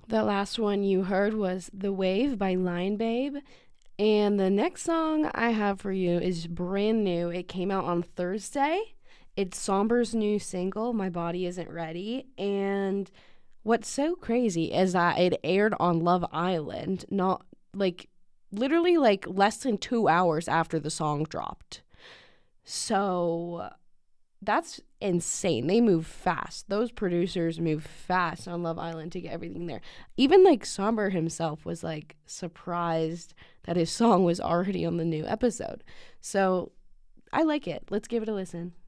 The last one you heard was The Wave by Line Babe. And the next song I have for you is brand new. It came out on Thursday. It's Somber's new single, My Body Isn't Ready. And what's so crazy is that it aired on Love Island, not like literally like less than 2 hours after the song dropped. So that's insane. They move fast. Those producers move fast on Love Island to get everything there. Even like Somber himself was like surprised that his song was already on the new episode. So I like it. Let's give it a listen.